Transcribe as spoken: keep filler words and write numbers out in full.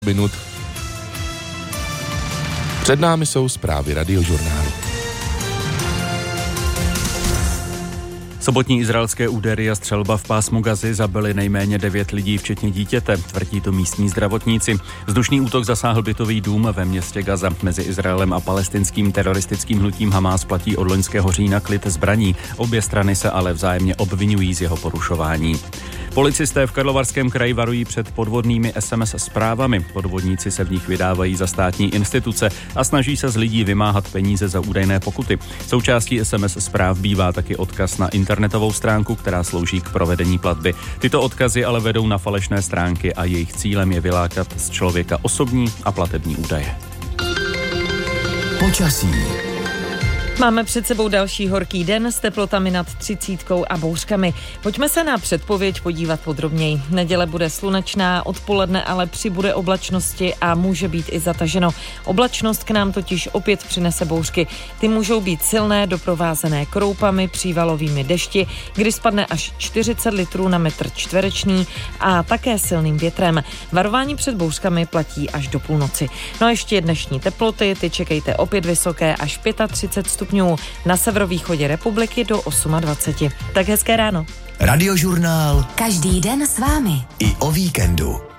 minut. Před námi jsou zprávy Radiožurnálu. Sobotní izraelské údery a střelba v pásmu Gazy zabily nejméně devět lidí, včetně dítěte, tvrdí to místní zdravotníci. Vzdušný útok zasáhl bytový dům ve městě Gaza. Mezi Izraelem a palestinským teroristickým hnutím Hamás platí od loňského října klid zbraní. Obě strany se ale vzájemně obvinují z jeho porušování. Policisté v Karlovarském kraji varují před podvodnými es em es zprávami. Podvodníci se v nich vydávají za státní instituce a snaží se z lidí vymáhat peníze za údajné pokuty. Součástí es em es zpráv bývá taky odkaz na internetovou stránku, která slouží k provedení platby. Tyto odkazy ale vedou na falešné stránky a jejich cílem je vylákat z člověka osobní a platební údaje. Počasí. Máme před sebou další horký den s teplotami nad třicítkou a bouřkami. Pojďme se na předpověď podívat podrobněji. Neděle bude slunečná, odpoledne ale přibude oblačnosti a může být i zataženo. Oblačnost k nám totiž opět přinese bouřky. Ty můžou být silné, doprovázené kroupami, přívalovými dešti, kdy spadne až čtyřicet litrů na metr čtvereční a také silným větrem. Varování před bouřkami platí až do půlnoci. No a ještě dnešní teploty, ty čekejte opět vysoké až třicet pět stupňů. Na severovýchodě republiky do dvacet osm. Tak hezké ráno. Radiožurnál. Každý den s vámi. I o víkendu.